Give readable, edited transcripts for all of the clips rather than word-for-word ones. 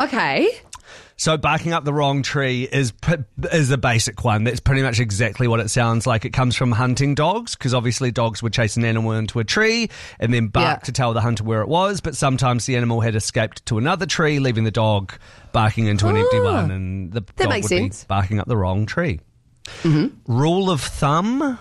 Okay. So barking up the wrong tree is a basic one. That's pretty much exactly what it sounds like. It comes from hunting dogs, because obviously dogs would chase an animal into a tree and then bark to tell the hunter where it was, but sometimes the animal had escaped to another tree, leaving the dog barking into an empty one, and the dog would be barking up the wrong tree. Mm-hmm. Rule of thumb?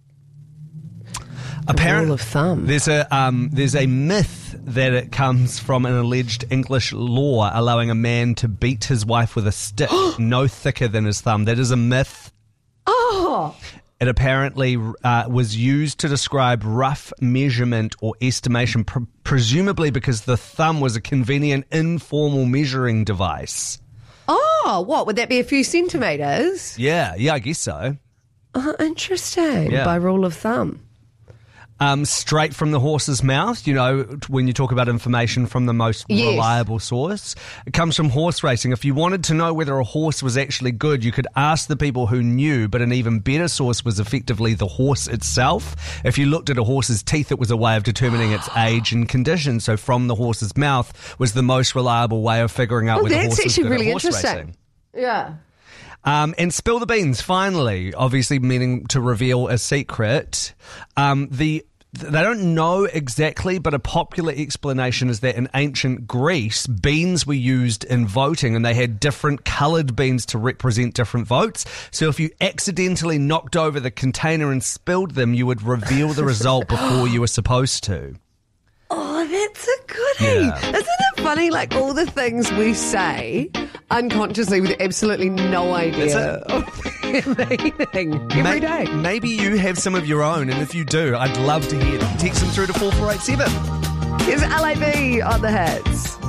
Rule of thumb. There's a myth that it comes from an alleged English law allowing a man to beat his wife with a stick no thicker than his thumb. That is a myth. Oh. It apparently was used to describe rough measurement or estimation, presumably because the thumb was a convenient informal measuring device. Oh, what? Would that be a few centimetres? Yeah, I guess so. Interesting. Yeah. By rule of thumb. Straight from the horse's mouth, when you talk about information from the most reliable source. It comes from horse racing. If you wanted to know whether a horse was actually good, you could ask the people who knew, but an even better source was effectively the horse itself. If you looked at a horse's teeth, it was a way of determining its age and condition. So from the horse's mouth was the most reliable way of figuring out whether horse was good at horse racing. Yeah. And spill the beans, finally, obviously meaning to reveal a secret. They don't know exactly, but a popular explanation is that in ancient Greece, beans were used in voting, and they had different coloured beans to represent different votes. So if you accidentally knocked over the container and spilled them, you would reveal the result before you were supposed to. Oh, that's a goodie. Yeah. Isn't it funny, like all the things we say unconsciously with absolutely no idea of their meaning every day? Maybe you have some of your own, and if you do, I'd love to hear them. Text them through to 4487. Here's LAB on the hits.